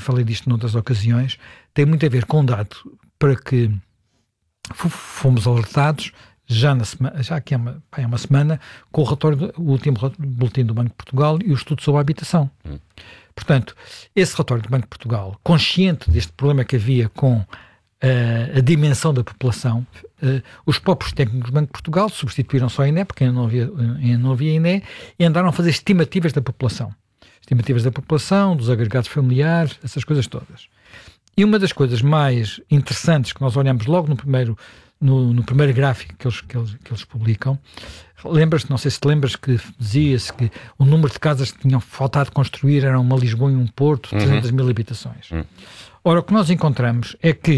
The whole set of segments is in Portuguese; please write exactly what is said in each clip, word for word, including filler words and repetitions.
falei disto noutras ocasiões, tem muito a ver com um dado para que fomos alertados já, na semana, já aqui há uma, há uma semana, com o, relatório do, o último boletim do Banco de Portugal e o estudo sobre a habitação. Hum. Portanto, esse relatório do Banco de Portugal, consciente deste problema que havia com uh, a dimensão da população, uh, os próprios técnicos do Banco de Portugal substituíram só a INE, porque ainda não havia, ainda não havia INE, e andaram a fazer estimativas da população. Estimativas da população, dos agregados familiares, essas coisas todas. E uma das coisas mais interessantes que nós olhamos logo no primeiro, no, no primeiro gráfico que eles, que eles, que eles publicam, lembras-te, não sei se te lembras, que dizia-se que o número de casas que tinham faltado construir eram uma Lisboa e um Porto, uhum. trezentas mil habitações. Uhum. Ora, o que nós encontramos é que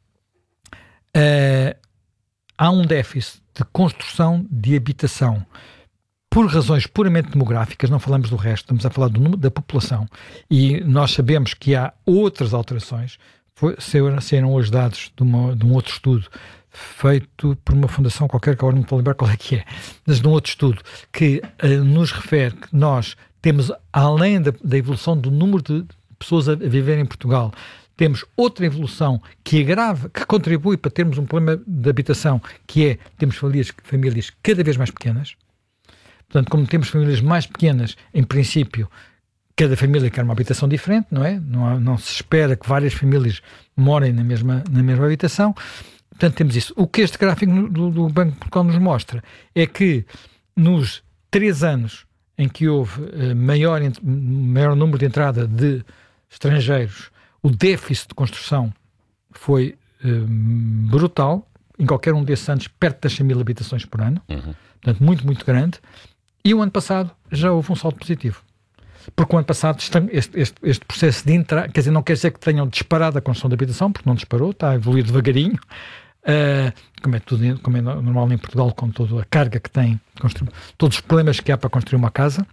uh, há um déficit de construção de habitação por razões puramente demográficas, não falamos do resto, estamos a falar do número da população, e nós sabemos que há outras alterações. Foi, saíram hoje dados de, uma, de um outro estudo feito por uma fundação qualquer, que agora não estou a lembrar qual é que é, mas de um outro estudo que uh, nos refere que nós temos, além da, da evolução do número de pessoas a viver em Portugal, temos outra evolução que agrava, que contribui para termos um problema de habitação, que é, temos famílias, famílias cada vez mais pequenas. Portanto, como temos famílias mais pequenas, em princípio, cada família quer uma habitação diferente, não é? Não, há, não se espera que várias famílias morem na mesma, na mesma habitação. Portanto, temos isso. O que este gráfico do, do Banco de Portugal nos mostra é que nos três anos em que houve uh, maior, maior número de entrada de estrangeiros, o déficit de construção foi uh, brutal, em qualquer um desses anos, perto das cem mil habitações por ano. Uhum. Portanto, muito, muito grande. E o ano passado já houve um saldo positivo. Porque o ano passado este, este, este processo de entrar, quer dizer, não quer dizer que tenham disparado a construção de habitação, porque não disparou, está a evoluir devagarinho, uh, como, é tudo, como é normal em Portugal, com toda a carga que tem, todos os problemas que há para construir uma casa.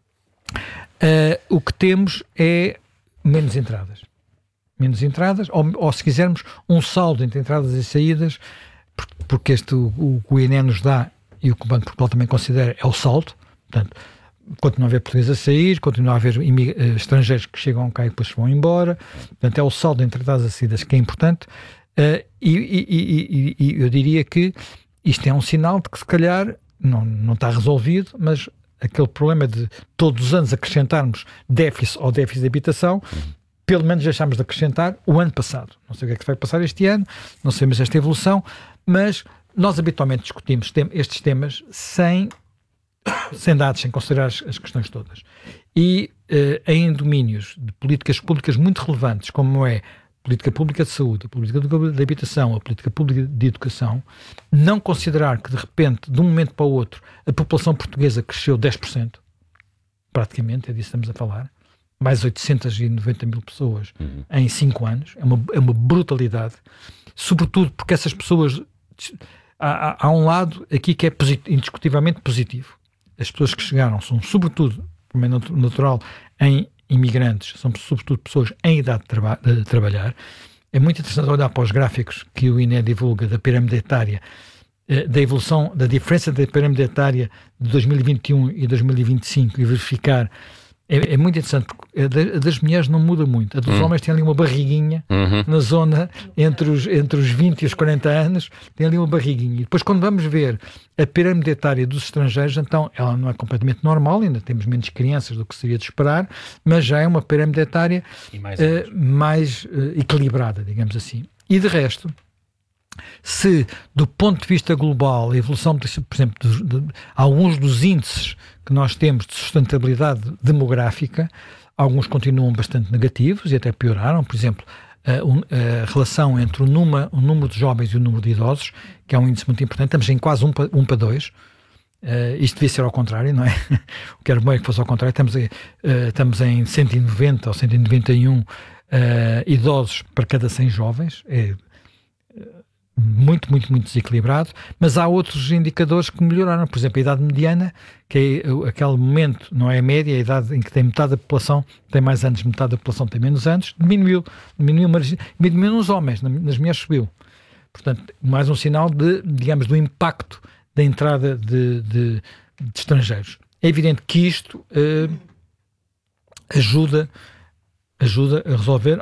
Uh, o que temos é menos entradas. Menos entradas, ou, ou se quisermos, um saldo entre entradas e saídas, porque este, o, o INE nos dá, e o que o Banco de Portugal também considera, é o saldo. Portanto, continua a haver portugueses a sair, continua a haver imig- estrangeiros que chegam cá e depois vão embora. Portanto, é o saldo entre entradas e saídas que é importante. Uh, e, e, e, e, e eu diria que isto é um sinal de que, se calhar, não, não está resolvido, mas aquele problema de todos os anos acrescentarmos déficit ou déficit de habitação, pelo menos deixámos de acrescentar o ano passado. Não sei o que é que vai passar este ano, não sabemos esta evolução, mas nós habitualmente discutimos tem, estes temas sem, sem dados, sem considerar as, as questões todas. E uh, em domínios de políticas públicas muito relevantes, como é a política pública de saúde, a política de habitação, a política pública de educação, não considerar que, de repente, de um momento para o outro, a população portuguesa cresceu dez por cento, praticamente, é disso que estamos a falar, mais oitocentas e noventa mil pessoas uhum. em cinco anos, é uma, é uma brutalidade, sobretudo porque essas pessoas, há, há, há um lado aqui que é posit- indiscutivelmente positivo. As pessoas que chegaram são, sobretudo, como é natural, em imigrantes, são sobretudo pessoas em idade de, traba- de trabalhar. É muito interessante olhar para os gráficos que o INE divulga da pirâmide etária, da evolução, da diferença da pirâmide etária de dois mil e vinte e um e dois mil e vinte e cinco e verificar. É, é muito interessante, porque a, a das mulheres não muda muito. A dos uhum. homens tem ali uma barriguinha uhum. na zona entre os, entre os vinte e os quarenta anos, tem ali uma barriguinha. E depois, quando vamos ver a pirâmide etária dos estrangeiros, então ela não é completamente normal, ainda temos menos crianças do que seria de esperar, mas já é uma pirâmide etária mais, uh, mais uh, equilibrada, digamos assim. E de resto, se do ponto de vista global, a evolução, por exemplo, de, de, de, alguns dos índices que nós temos de sustentabilidade demográfica, alguns continuam bastante negativos e até pioraram. Por exemplo, a, um, a relação entre o número, o número de jovens e o número de idosos, que é um índice muito importante, estamos em quase um para um para dois. Uh, isto devia ser ao contrário, não é? O que era bom é que fosse ao contrário. Estamos, uh, estamos em cento e noventa ou cento e noventa e um uh, idosos para cada cem jovens. É muito, muito, muito desequilibrado, mas há outros indicadores que melhoraram. Por exemplo, a idade mediana, que é aquele momento, não é a média, a idade em que tem metade da população tem mais anos, metade da população tem menos anos, diminuiu, diminuiu, diminuiu nos homens, nas mulheres subiu. Portanto, mais um sinal de, digamos, do impacto da entrada de, de, de estrangeiros. É evidente que isto uh, ajuda, ajuda a resolver